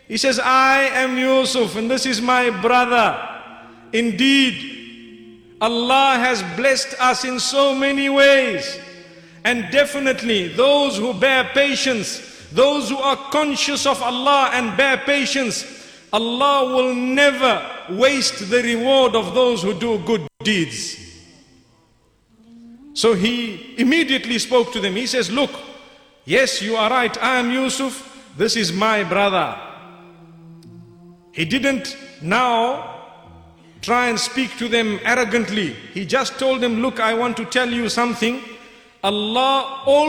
He says, I am Yusuf and this is my brother. Indeed, Allah has blessed us in so many ways. And definitely those who bear patience, those who are conscious of Allah and bear patience, Allah will never waste the reward of those who do good deeds. So he immediately spoke to them. He says, look, yes, you are right. I am Yusuf. This is my brother. He didn't now try and speak to them arrogantly. He just told them, look, I want to tell you something. Allah